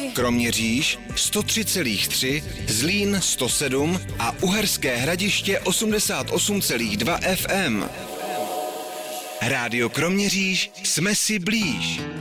Kroměříž 103,3, Zlín 107 a Uherské Hradiště 88,2 FM. Rádio Kroměříž, jsme si blíž.